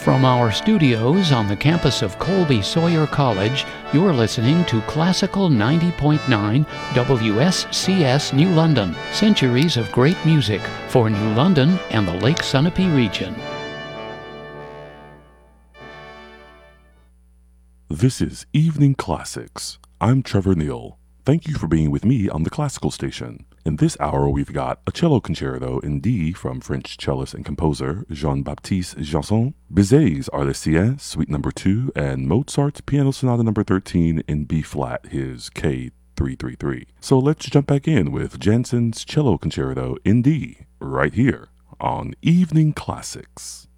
From our studios on the campus of Colby Sawyer College, you're listening to Classical 90.9 WSCS New London, centuries of great music for New London and the Lake Sunapee region. This is Evening Classics. I'm Trevor Neal. Thank you for being with me on the Classical Station. In this hour, we've got a cello concerto in D from French cellist and composer Jean-Baptiste Janson, Bizet's Arlésienne, Suite No. 2, and Mozart's Piano Sonata No. 13 in B-flat, his K333. So let's jump back in with Janson's cello concerto in D, right here on Evening Classics.